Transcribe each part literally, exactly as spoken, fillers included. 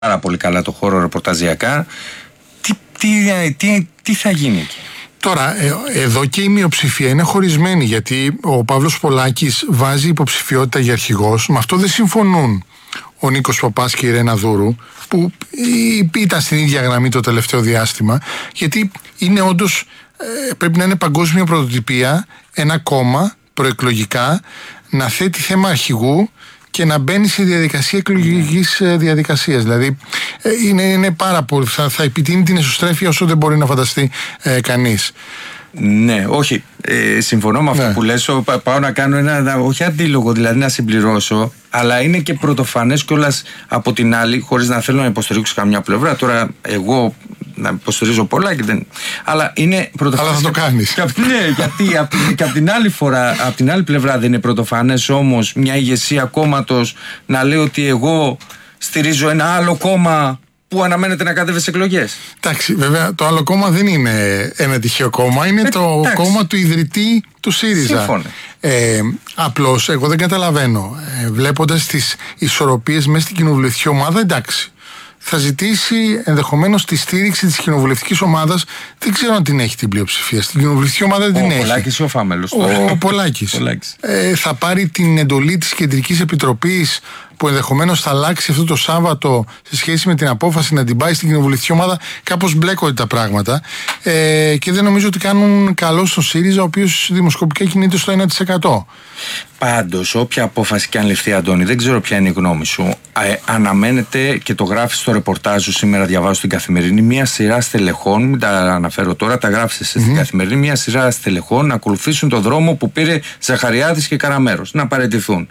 πάρα πολύ καλά το χώρο ρεπορταζιακά. Τι, τι, τι, τι θα γίνει εκεί? Τώρα, ε, εδώ και η μειοψηφία είναι χωρισμένη, γιατί ο Παύλος Πολάκης βάζει υποψηφιότητα για αρχηγός. Με αυτό δεν συμφωνούν ο Νίκος Παπάς και η Ρένα Δούρου, που ήταν στην ίδια γραμμή το τελευταίο διάστημα, γιατί είναι όντως, ε, πρέπει να είναι παγκόσμια πρωτοτυπία ένα κόμμα προεκλογικά να θέτει θέμα αρχηγού και να μπαίνει σε διαδικασία εκλογικής διαδικασίας. Δηλαδή είναι, είναι πάρα πολύ, θα, θα επιτείνει την εσωστρέφεια όσο δεν μπορεί να φανταστεί ε, κανείς. Ναι, όχι. Ε, συμφωνώ με αυτό ναι. που λες. Πάω να κάνω ένα, όχι αντίλογο, δηλαδή να συμπληρώσω, αλλά είναι και πρωτοφανές κιόλας από την άλλη, χωρίς να θέλω να υποστηρίξω καμιά πλευρά. Τώρα, εγώ να υποστηρίζω πολλά και δεν. Αλλά είναι πρωτοφανές. Αλλά θα το κάνεις. Ναι, γιατί από, και από την άλλη φορά, από την άλλη πλευρά δεν είναι πρωτοφανές όμως μια ηγεσία κόμματος να λέει ότι εγώ στηρίζω ένα άλλο κόμμα που αναμένεται να κατέβει σε εκλογές. Εντάξει, βέβαια το άλλο κόμμα δεν είναι ένα τυχαίο κόμμα, είναι ε, το εντάξει. κόμμα του ιδρυτή του ΣΥΡΙΖΑ. Σύμφωνα. Ε, απλώς εγώ δεν καταλαβαίνω. Ε, βλέποντας τις ισορροπίες μέσα στην κοινοβουλευτική ομάδα, εντάξει. Θα ζητήσει ενδεχομένως τη στήριξη της κοινοβουλευτικής ομάδας. Δεν ξέρω αν την έχει την πλειοψηφία. Στην κοινοβουλευτική ομάδα δεν ο την έχει. Ο Πολάκης ή ο Φάμελος. Ο, ο Πολάκης. ε, θα πάρει την εντολή της Κεντρικής Επιτροπής, που ενδεχομένως θα αλλάξει αυτό το Σάββατο σε σχέση με την απόφαση να την πάει στην κοινοβουλευτική ομάδα. Κάπως μπλέκονται τα πράγματα. Ε, και δεν νομίζω ότι κάνουν καλό στον ΣΥΡΙΖΑ, ο οποίος δημοσκοπικά κινείται στο ένα τοις εκατό. Πάντως, όποια απόφαση και αν ληφθεί, Αντώνη, δεν ξέρω ποια είναι η γνώμη σου. Ε, αναμένεται, και το γράφει στο ρεπορτάζ σου σήμερα, διαβάζω στην Καθημερινή, μια σειρά στελεχών, μην τα αναφέρω τώρα, τα γράφει στην mm-hmm. Καθημερινή, μια σειρά στελεχών να ακολουθήσουν τον δρόμο που πήρε Ζαχαριάδης και Καραμέρος, να παραιτηθούν.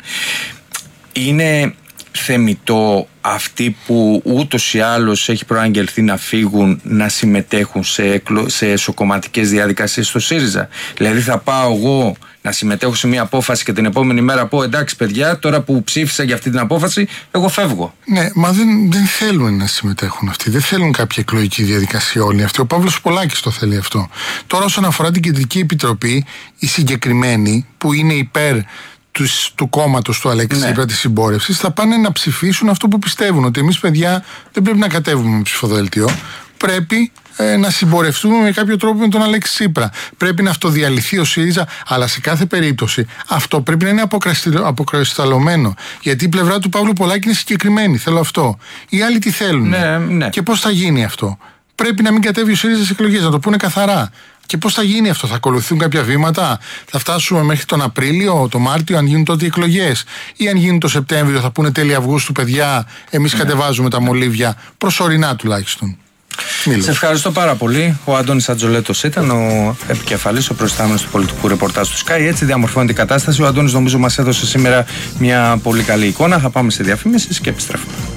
Είναι θεμιτό αυτοί που ούτως ή άλλως έχει προαγγελθεί να φύγουν να συμμετέχουν σε, εκλο... σε εσωκομματικές διαδικασίες στο ΣΥΡΙΖΑ? Δηλαδή θα πάω εγώ να συμμετέχω σε μια απόφαση και την επόμενη μέρα πω εντάξει παιδιά, τώρα που ψήφισα για αυτή την απόφαση, εγώ φεύγω. Ναι, μα δεν, δεν θέλουν να συμμετέχουν αυτοί. Δεν θέλουν κάποια εκλογική διαδικασία όλοι αυτοί. Ο Παύλος Πολάκης το θέλει αυτό. Τώρα, όσον αφορά την Κεντρική Επιτροπή, οι συγκεκριμένοι που είναι υπέρ του, του κόμματος του Αλέξη Τσίπρα, ναι. της συμπόρευσης, θα πάνε να ψηφίσουν αυτό που πιστεύουν. Ότι εμείς, παιδιά, δεν πρέπει να κατέβουμε με ψηφοδέλτιο. Πρέπει ε, να συμπορευτούμε με κάποιο τρόπο με τον Αλέξη Τσίπρα. Πρέπει να αυτοδιαλυθεί ο ΣΥΡΙΖΑ, αλλά σε κάθε περίπτωση αυτό πρέπει να είναι αποκρισταλωμένο. Γιατί η πλευρά του Παύλου Πολάκη είναι συγκεκριμένη. Θέλω αυτό. Οι άλλοι τι θέλουν. Ναι, ναι. Και πώς θα γίνει αυτό? Πρέπει να μην κατέβει ο ΣΥΡΙΖΑ σε εκλογές, να το πούνε καθαρά. Και πώς θα γίνει αυτό? Θα ακολουθούν κάποια βήματα? Θα φτάσουμε μέχρι τον Απρίλιο, τον Μάρτιο, αν γίνουν τότε οι εκλογές? Ή αν γίνουν το Σεπτέμβριο, θα πούνε τέλη Αυγούστου, παιδιά, εμείς ναι. κατεβάζουμε τα μολύβια, προσωρινά τουλάχιστον. Μίλω. Σε ευχαριστώ πάρα πολύ. Ο Αντώνης Ατζολέτος ήταν ο επικεφαλής, ο προϊστάμενος του πολιτικού ρεπορτάζ του Sky. Έτσι διαμορφώνεται η κατάσταση. Ο Αντώνης νομίζω μας έδωσε σήμερα μια πολύ καλή εικόνα. Θα πάμε σε διαφήμιση και επιστρέφουμε.